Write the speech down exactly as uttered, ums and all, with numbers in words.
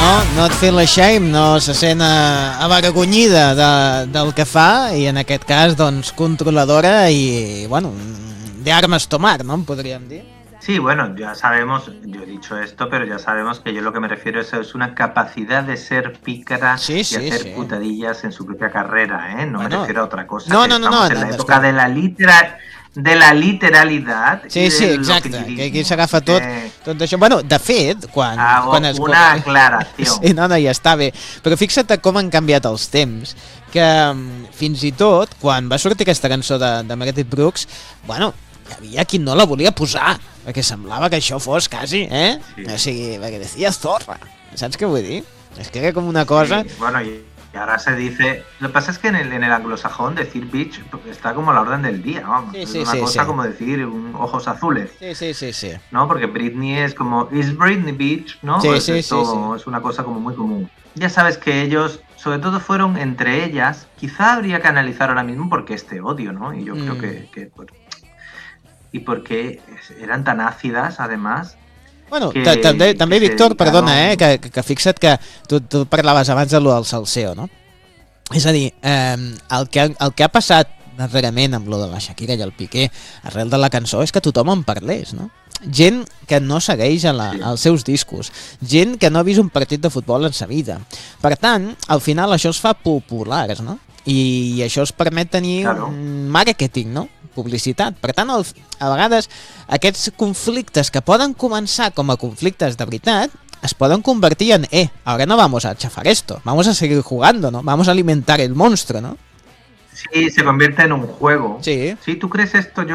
no? No et feel ashamed, no se sent avergonyida de, del que fa, i en aquest cas, doncs, controladora y, bueno, de armas tomar, ¿no? Podríem dir. Sí, bueno, ya sabemos, yo he dicho esto, pero ya sabemos que yo lo que me refiero es, es una capacidad de ser pícara sí, sí, y hacer sí. putadillas en su propia carrera, ¿eh? No bueno, me refiero a otra cosa. No, que no, no, estamos no, en no, la no, època de la litera, de la literalidad. Sí, sí, exacte, que aquí s'agafa tot, eh... tot això. Bueno, de fet, quan... Hago quan es... una aclaració. Sí, no, no, ja està bé. Però fixa't com han canviat els temps, que fins i tot, quan va sortir aquesta cançó de, de Meredith Brooks, bueno, hi havia qui no la volia posar, perquè semblava que això fos quasi, eh? Sí. O sigui, perquè decía zorra. Saps què vull dir? És que era com una cosa... Sí, bueno, y, y ahora se dice... Lo que pasa es que en el, en el anglosajón decir bitch está como a la orden del día, vamos. Sí, es sí, una sí, cosa sí. como decir un, ojos azules. Sí, sí, sí, sí. ¿No? Porque Britney es como... ¿Is Britney bitch? ¿No? Sí, pues sí, esto sí, sí. es una cosa como muy común. Ya sabes que ellos... Sobre todo fueron entre ellas, quizá habría que analizar ahora mismo por qué este odio, ¿no? Y yo mm. creo que... que pues, y por qué eran tan ácidas, además. Bueno, que, també, que també Víctor, dedicaron... perdona, eh, que, que, que fixa't que tu, tu parlaves abans de lo del salseo, no? És a dir, eh, el, que, el que ha passat darrerament amb lo de la Shakira i el Piqué arrel de la cançó és que tothom en parlés, no? Gent que no segueix a la, sí. als seus discos, gent que no ha vist un partit de futbol en sa vida. Per tant, al final això es fa populars, no? I això es permet tenir claro. un màrqueting, no? Publicitat. Per tant, el, a vegades aquests conflictes que poden començar com a conflictes de veritat es poden convertir en, eh, ahora no vamos a chafar esto, vamos a seguir jugando, ¿no? Vamos a alimentar el monstruo, ¿no? Sí, se convierte en un juego. Sí. Sí, ¿tú crees esto? Yo